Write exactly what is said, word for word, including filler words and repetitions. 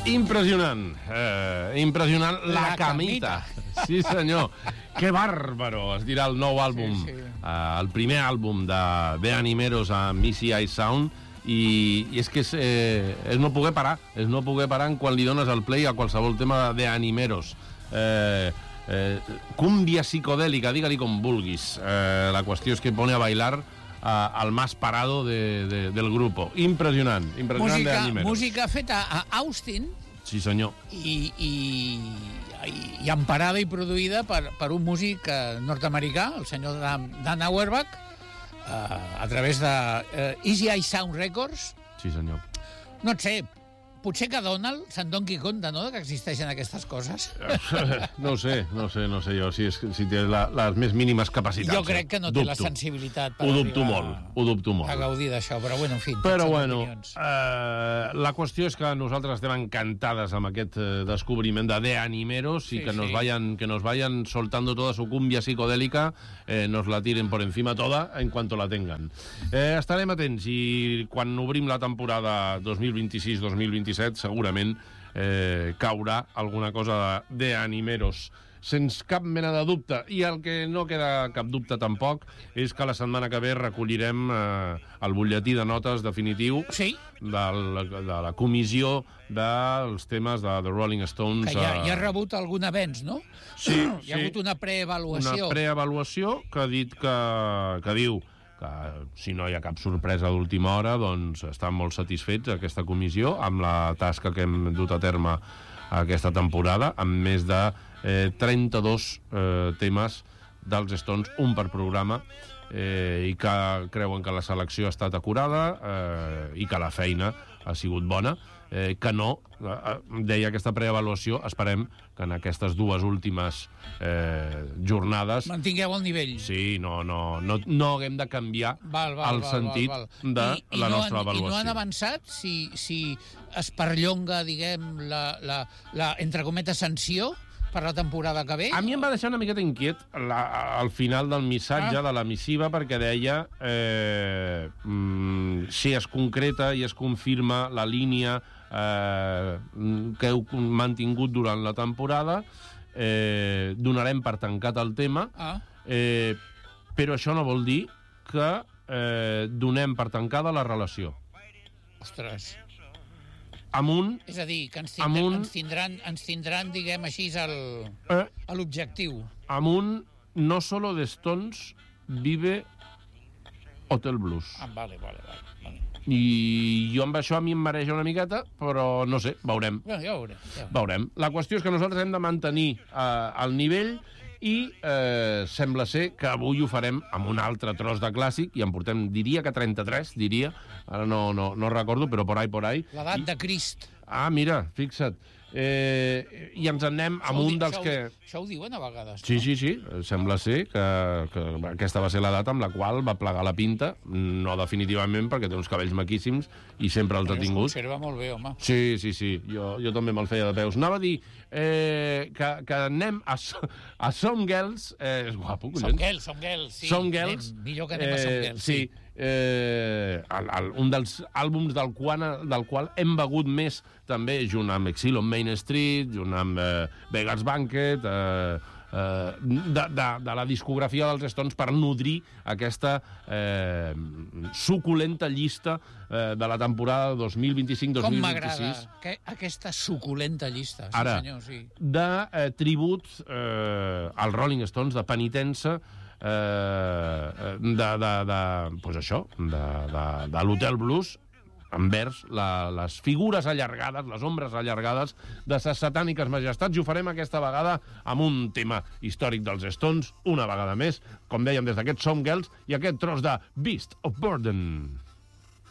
Impressionant, eh, impressionant la, La camita. camita. Sí, senyor. Que bàrbaro, es dirà el nou àlbum, Sí, sí. Eh, el primer àlbum de The Animeros a Missy Eye Sound, i, i és que és, eh, és no poder parar, és no poder parar quan li dones el play a qualsevol tema de The Animeros. Eh, eh, cumbia psicodèlica, digue-li com vulguis. Eh, la qüestió és que pone a bailar Uh, al más parado de, de, del grupo. Impressionant, impressionant Música, de Animeros. música feta a Austin Sí, senyor. i, i, i, i emparada i produïda per, per un músic eh, nord-americà, el senyor Dan, Dan Auerbach, eh, a través de eh, Easy Eye Sound Records. Sí, senyor. No et sé, potser que Donald se'n doni compte, no?, que existeixen aquestes coses. No ho sé, no sé, no sé jo si, és, si té la, les més mínimes capacitats. Jo crec que no té dubto. la sensibilitat per Ho dubto arribar molt, ho dubto molt. a gaudir d'això, però bueno, en fi. Però tots són bueno, opinions. eh, la qüestió és que nosaltres estem encantades amb aquest eh, descobriment de The Animeros Sí, y que, sí. nos vayan, que nos vayan soltando toda su cumbia psicodélica, eh, nos la tiren por encima toda en cuanto la tengan. Eh, estarem atents i quan obrim la temporada dos mil vint-i-sis dos mil vint-i-set segurament eh, caurà alguna cosa de, de Animeros, sense cap mena de dubte. I el que no queda cap dubte tampoc és que la setmana que ve recollirem eh, el butlletí de notes definitiu Sí, del, de la comissió dels temes de The Rolling Stones. que ja, eh, ja ha rebut algun avenç, no? Sí, Hi ha sí. hagut una preavaluació. Una preavaluació que ha dit que, que diu que si no hi ha cap sorpresa d'última hora, doncs estan molt satisfets aquesta comissió amb la tasca que hem dut a terme aquesta temporada, amb més de eh, trenta-dos eh, temes dels Stones, un per programa, eh, i que creuen que la selecció ha estat acurada eh, i que la feina ha sigut bona, eh, que no, eh, deia aquesta preavaluació, esperem que en aquestes dues últimes eh, jornades Mantingueu el nivell. sí, no, no, no, no haguem de canviar Val, val, el val, sentit val, val. de I, i la no nostra han, avaluació. I no han avançat si, si es perllonga, diguem, la, la, la entre cometes, sanció per la temporada que ve? A mi em va deixar una miqueta inquiet la, al final del missatge, Ah. de la missiva, perquè deia eh, mm, si es concreta i es confirma la línia eh, que heu mantingut durant la temporada, eh, donarem per tancat el tema, Ah, eh, però això no vol dir que eh, donem per tancada la relació. ostres. Amb un... És a dir, que ens Amb tindran, un- ens tindran, ens tindran diguem així, el, Eh, a l'objectiu. amb un no solo de Stones vive Hotel Blues. Ah, vale, vale, vale. vale. I jo amb això a mi em mareja una miqueta, però no sé, veurem. Bueno, ja ho veurem. Ja ho veurem. Veurem. La qüestió és que nosaltres hem de mantenir eh, el nivell i eh, sembla ser que avui ho farem amb un altre tros de clàssic i en portem, diria que trenta-tres, diria, ara no, no, no recordo, però por ahí, por ahí. L'edat de Crist. Ah, mira, fixa't. Eh, I ens en anem amb Això ho un di- dels això ho- que... Això ho diuen a vegades, no? Sí, sí, sí, sembla ser que, que aquesta va ser la data amb la qual va plegar la pinta, no definitivament perquè té uns cabells maquíssims i sempre els ha Es tingut. conserva molt bé, home. Sí, sí, sí, jo, jo també me'l feia de peus. Anava a dir eh, que, que anem a, So- a Some Girls, eh, és guapo, collons. Som Girls, som Girls, sí. Some Girls. Anem, millor que anem a Som Girls, sí. Eh, el, el, un dels àlbums del qual, del qual hem begut més també, junt amb Exile on Main Street, junt amb eh, Vegas Banquet, eh, eh, de, de, de la discografia dels Stones per nodrir aquesta eh, suculenta llista eh, de la temporada dos mil vint-i-cinc dos Com mil m'agrada vint-i-sis. que, aquesta suculenta llista. Sí, Ara, senyor, sí. de eh, tribut eh, als Rolling Stones, de penitença, eh, de, de, de, pues això, de, de, de l'Hotel Blues, envers la, les figures allargades, les ombres allargades de ses satàniques majestats, i ho farem aquesta vegada amb un tema històric dels Stones, una vegada més, com dèiem, des d'aquest Some Girls i aquest tros de Beast of Burden.